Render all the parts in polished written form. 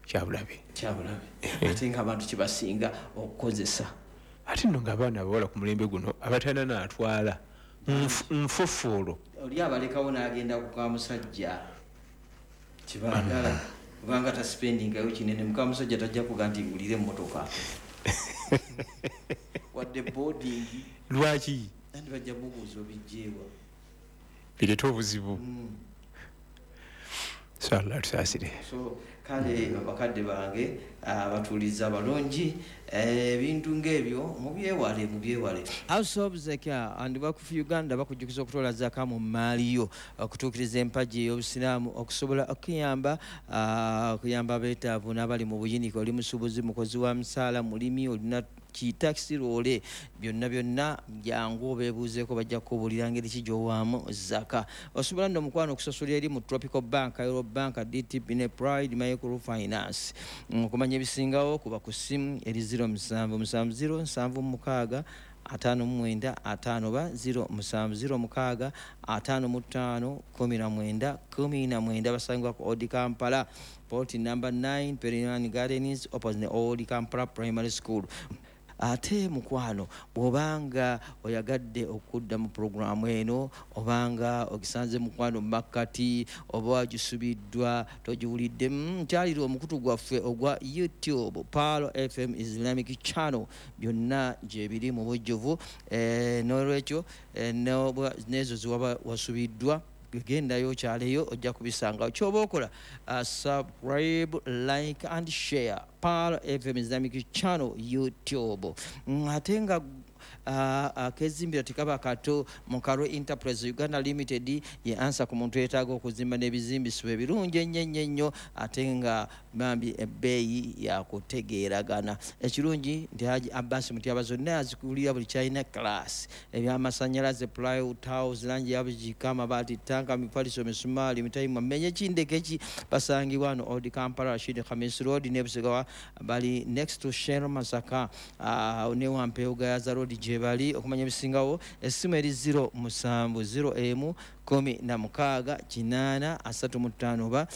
kyabulabe ate ng'abantu kibasinga okukozesa ate nno ng'abaana abawala ku mulembe guno abatana n'atwala nfufuulo oli abalekawo n'agenda ku kamusajja kibaagala kubanga tasipendingayo kinene mukamusajja tajja kuga nti ngulire emmotoka wadde boarding lwaki andi bajja bubuuza obijjeewa bireeta obuzibu so Allah tusaasire so kale abakadde bange abatuuliza abalungi ebintu ng'ebyo mubyewale House of Zakia and bakufu Uganda bakujjukiza okutwala zaka mu maaliyo okutuukiriza empagi ey'obusiraamu okusobola okuyamba abeetaavu n'abali mu buyinike oli musuubuzi mukozi wa musaala mulimi olina taxi role byonna byangu beebuuzeeko bajja kubuulira ngeri ki gy'owaamu zaka osobola nno omukwano okusasula eri mu Tropical Bank, Euro Bank, DTP ne Pride Microfinance okumanya ebisingawo kuba ku ssimu eri 077076 59 basangibwa ku Old Kampala Port number 9 Perinan Gardens opposite the Old Kampala Primary School. Ate mukwano bw'obanga oyagadde okudda mu programu eno obanga ogisanze mukwano makati oba wagisubiddwa togiwulidde kyalira omukutu gwaffe ogwa YouTube Palo FM Islamic Channel byonna gyebiri mu bujjuvu n'olwekyo n'ezo ziwaba wasubiddwa gendayo kyaleyo ojja kubisanga kyoba okola subscribe like and share Palo FM Islamic Channel YouTube ate nga akezimbira tekaba kato mu Karwe Enterprise Uganda Limited ye answer ku muntu yeetaaga okuzimba n'ebizimbisibwa ebirungi ennyo ate nga bambi ebbeeyi yakutegeeragana ekirungi nti Haji Abbas Mutyabazi zonna azikulira buli kyalina class ebyamasannyalaze plywood tiles langi yabugika amabaati tanka mipaliso misumaali mitayimu amenye kindekeki basangibwa no Old Kampala Rashid Khamis Road nebusigawa bali next to Shell Masaka ne Wampeoga Yaza Road gyebali okumanya ebisingawo essimu eri 0701 16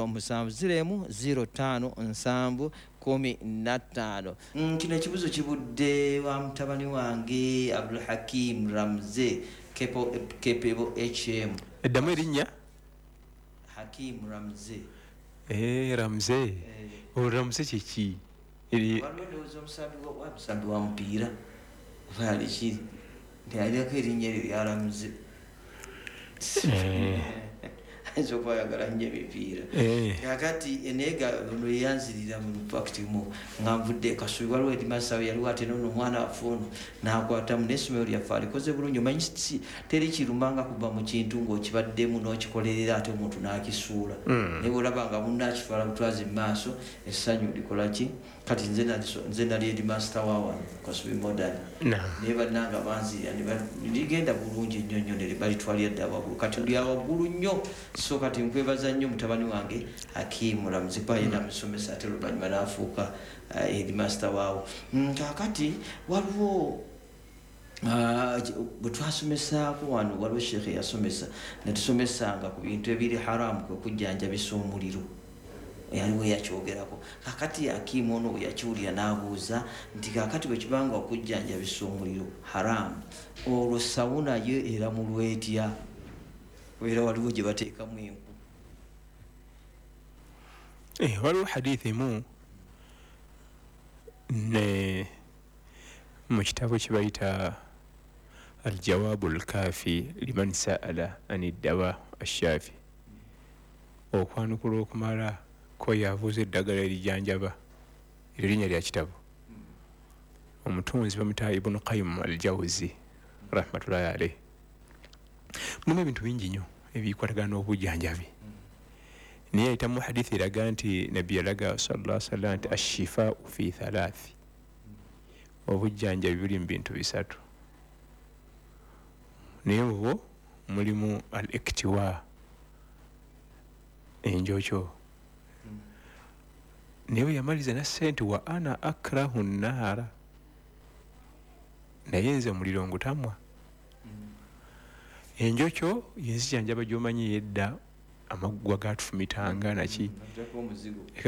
05 kino ekibuzo kibudde wa mutabani wange Abdul Hakim Ramze Kepevo HM eddamu erinnya Hakim Ramze Ramze Ramze kiki omusambi wa mupiira vali kiri ndiyalirako erinnya eryo lya Ramze nsoka oyagala nnyo emipiira kakati eneega ono yeyanzirira mu pakiti mu nga nvudde Kasubi waliwo edimasawe yaliwo ate nono omwana wafuuno n'akwatamu n'essomero lyaffe alikoze bulungi omanyi teri kirumanga kuva mu kintu ng'okibaddemu n'okikolerera ate omuntu n'akisuula naye bw'olaba nga munnakitwala butwazi mu maaso essanyu likola ki kati nze nali edimasita wa wano Kasubi modern naye bannanga banzirira ligenda bulungi nnyo ne balitwalira ddala waggulu kati lya waggulu nnyo so kati nkwebaza nnyo mutabani wange Hakimu Ramze kuba yena musomesa ate oluvannyuma n'afuuka edimasita waawo kakati waliwo bwe twasomesaako wano waliwo sheekhe yasomesa netusomesanga ku bintu ebiri haramu kwe kujjanjabisa omuliro yaliwo yakyogerako kakati Hakimu ono bwe yakiwulira n'abuuza nti kakati bwe kibanga okujjanjabisa omuliro haramu olwo sawuna yo era mu lwetya era waliwo gye bateekamu enku waliwo hadithi mu ne mu kitabo kye bayita aljawabu alkafi liman saala ani ddawa ashafi okwanukula okumala ko yavuza eddagala erijjanjaba eryo linnya lya kitabo omutunzi bamuta Ibn Qayyim al-Jawzi rahmatullahi alayhi mulimu ebintu bingi nnyo ebikwatagana n'obujjanjabi naye ayitamu hadithi eraga nti nabbi yalaga sallallahu alaihi wasallam nti ashifaau fi thalathi obujjanjabi buli mu bintu bisatu naye obwo mulimu al-iktiwa enjokyo naye bwe yamaliza nasse nti wa ana akrahu nnaara naye nze omuliro ngutamwa enjokyo yenzijanjaba gy'omanyi yedda amaggwa gatufumitanga naki